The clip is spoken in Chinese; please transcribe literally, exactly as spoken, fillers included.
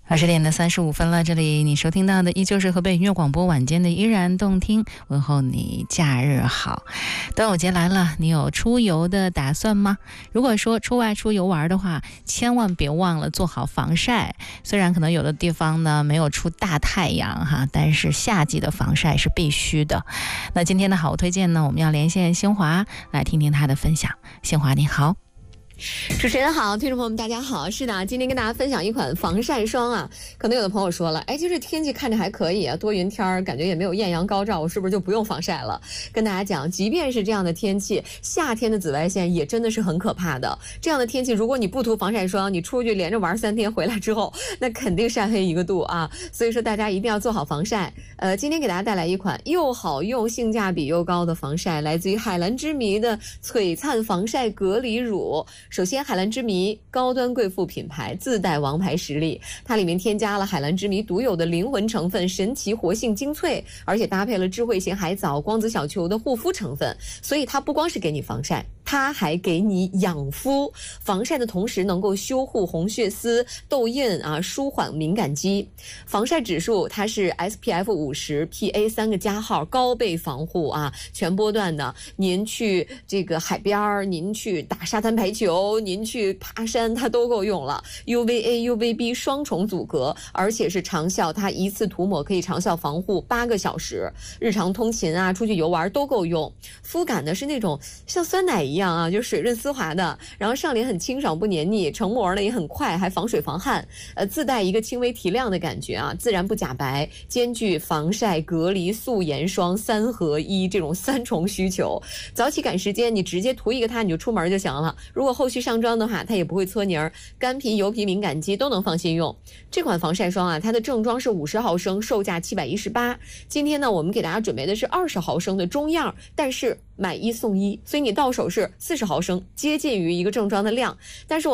二十点的三十五分了，这里你收听到的依旧是河北音乐广播晚间的依然动听，问候你假日好。端午节来了，你有出游的打算吗？如果说出外出游玩的话，千万别忘了做好防晒。虽然可能有的地方呢没有出大太阳哈，但是夏季的防晒是必须的。那今天的好物推荐呢，我们要连线新华来听听她的分享。新华你好。 主持人好，听众朋友们大家好。是的，今天跟大家分享一款防晒霜啊。可能有的朋友说了，哎，就是天气看着还可以啊，多云天儿，感觉也没有艳阳高照，我是不是就不用防晒了？跟大家讲，即便是这样的天气，夏天的紫外线也真的是很可怕的。这样的天气，如果你不涂防晒霜，你出去连着玩三天回来之后，那肯定晒黑一个度啊。所以说大家一定要做好防晒。呃，今天给大家带来一款又好用、性价比又高的防晒，来自于海蓝之谜的璀璨防晒隔离乳。首先，海蓝之谜高端贵妇品牌，自带王牌实力，它里面添加了海蓝之谜独有的灵魂成分神奇活性精粹，而且搭配了智慧型海藻、光子小球的护肤成分，所以它不光是给你防晒，它还给你养肤。防晒的同时能够修护红血丝、痘印啊，舒缓敏感肌。防晒指数它是 S P F 五十 P A 三个加号，高倍防护啊，全波段的。您去这个海边，您去打沙滩排球，您去爬山，它都够用了。U V A U V B 双重阻隔，而且是长效，它一次涂抹可以长效防护八个小时，日常通勤啊，出去游玩都够用。肤感呢是那种像酸奶一样啊，就水润丝滑的，然后上脸很清爽不黏腻，成膜呢也很快，还防水防汗，呃，自带一个轻微提亮的感觉啊，自然不假白，兼具防晒、隔离、素颜霜三合一这种三重需求。早起赶时间，你直接涂一个它你就出门就行了。如果后续上妆的话，它也不会搓泥儿，干皮、油皮、敏感肌都能放心用。这款防晒霜啊，它的正装是五十毫升，售价七百一十八。今天呢，我们给大家准备的是二十毫升的中样，但是买一送一，所以你到手是四十毫升，接近于一个正装的量。但是我